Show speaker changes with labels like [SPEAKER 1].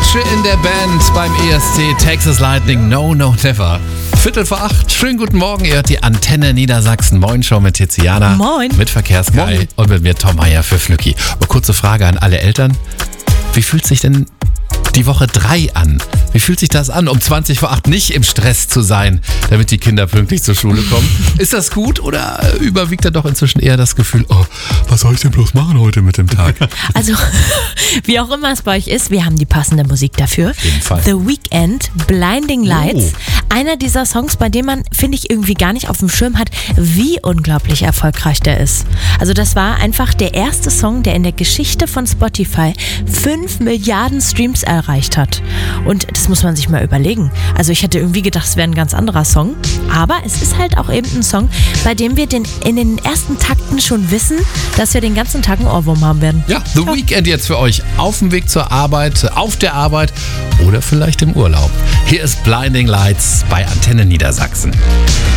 [SPEAKER 1] Ditsche in der Band beim ESC Texas Lightning, No, No, Never. 7:45, schönen guten Morgen, ihr hört die Antenne Niedersachsen Morgenshow mit Tiziana.
[SPEAKER 2] Moin.
[SPEAKER 1] Mit Verkehrsguy und mit mir Tom Meyer für Flücki. Aber kurze Frage an alle Eltern, wie fühlt sich denn die Woche 3 an? Wie fühlt sich das an, um 7:20 nicht im Stress zu sein, damit die Kinder pünktlich zur Schule kommen? Ist das gut oder überwiegt da doch inzwischen eher das Gefühl, oh, was soll ich denn bloß machen heute mit dem Tag?
[SPEAKER 2] Also, wie auch immer es bei euch ist, wir haben die passende Musik dafür.
[SPEAKER 1] Auf jeden Fall.
[SPEAKER 2] The Weeknd, Blinding Lights. Einer dieser Songs, bei dem man, finde ich, irgendwie gar nicht auf dem Schirm hat, wie unglaublich erfolgreich der ist. Also das war einfach der erste Song, der in der Geschichte von Spotify 5 Milliarden Streams erreicht hat. Und das muss man sich mal überlegen. Also ich hätte irgendwie gedacht, es wäre ein ganz anderer Song. Aber es ist halt auch eben ein Song, bei dem wir in den ersten Takten schon wissen, dass wir den ganzen Tag einen Ohrwurm haben werden.
[SPEAKER 1] Ja, The Weeknd jetzt für euch auf dem Weg zur Arbeit, auf der Arbeit oder vielleicht im Urlaub. Hier ist Blinding Lights bei Antenne Niedersachsen.